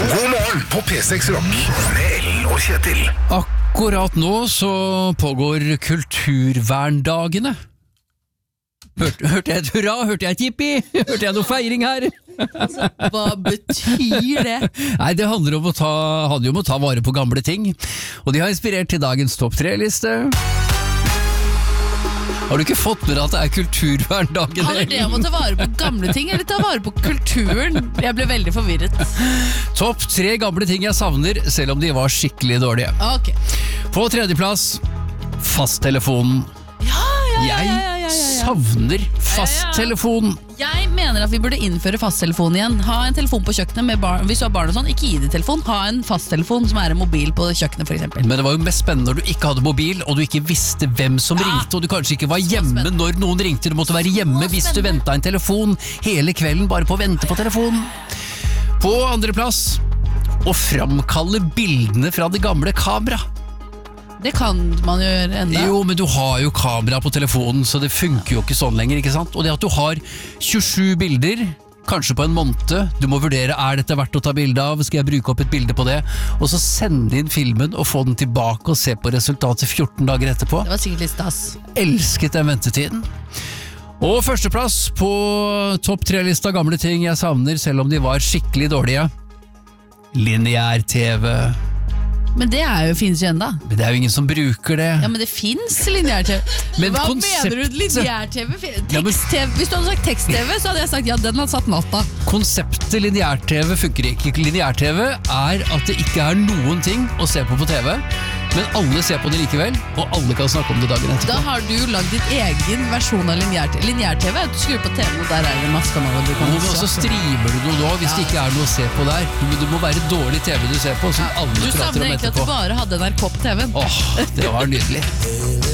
God morgen på P6 Rock med Ellen og Kjetil. Akkurat nå så pågår kulturverndagene. Hørte jeg et hurra? Hørte jeg et jippi? Hørte jeg noe feiring her? Hva betyr det? Nei, det handler om handler om å ta vare på gamle ting. Og de har inspirert til dagens topp 3-liste. Har du ikke fått med deg at det er kulturverndagen? Handler det om å ta vare på gamle ting, eller ta vare på kulturen? Jeg ble veldig forvirret. Topp 3 gamle ting jeg savner, selv om de var skikkelig dårlige. Ok. På 3. plass, fasttelefonen. Jeg savner fasttelefonen. Jeg mener at vi burde innføre fasttelefon igjen. Ha en telefon på kjøkkenet med barn. Hvis du har barn og sånn, ikke ID-telefon. Ha en fasttelefon som er en mobil på kjøkkenet, for eksempel. Men det var jo mest spennende når du ikke hadde mobil, og du ikke visste hvem som ringte, og du kanskje ikke var hjemme når noen ringte. Du måtte være hjemme hvis du ventet en telefon hele kvelden bare på å vente på telefonen. På 2. plass, å framkalle bildene fra det gamle kamera. Det kan man jo gjøre enda. Jo, men du har jo kamera på telefonen, så det funker jo ikke sånn lenger, ikke sant? Og det at du har 27 bilder, kanskje på en måned, du må vurdere, er dette verdt å ta bilde av? Skal jeg bruke opp et bilde på det? Og så sende inn filmen og få den tilbake og se på resultatet 14 dager etterpå. Det var sikkert litt stas. Elsket den ventetiden. Og 1. plass på topp 3-lista gamle ting jeg savner, selv om de var skikkelig dårlige. Lineær-TV. Men det finnes jo enda. Men det er jo ingen som bruker det. Ja, men det finnes lineær-TV. Men Hva konseptet- mener du lineær-TV? Ja, men- Tekst-TV? Hvis du hadde sagt tekst-TV, så hadde jeg sagt ja, den har satt natta. Konseptet lineær-TV funker ikke. Lineær-TV er at det ikke er noen ting å se på TV, men alle ser på det likevel, og alle kan snakke om det dagen Da etterpå. har du lagd din egen versjon av lineær-TV. Lineær-TV er at du skrur på TV, og der er det masse kanaler du kan Og så streamer du noe nå hvis det ikke er noe å se på der. Men det må være dårlig TV du ser på, som alle Du prater savner om egentlig at du etterpå. bare hadde NRK på TV. Åh, det var nydelig.